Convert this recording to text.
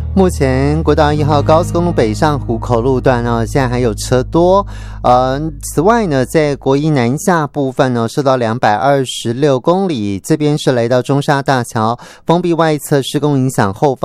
目前国道1号高速公路北上湖口路段呢，现在还有车多。此外呢，在国一南下部分呢，受到226公里，这边是来到中沙大桥封闭外侧施工影响后方。